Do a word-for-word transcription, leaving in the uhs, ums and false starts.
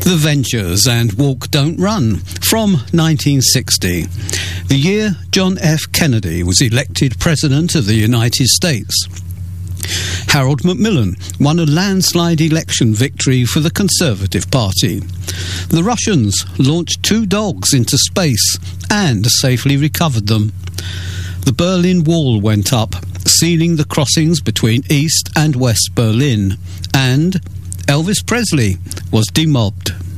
The Ventures and Walk Don't Run from nineteen sixty, the year John F. Kennedy was elected President of the United States. Harold Macmillan won a landslide election victory for the Conservative Party. The Russians launched two dogs into space and safely recovered them. The Berlin Wall went up, sealing the crossings between East and West Berlin, and Elvis Presley was demobbed.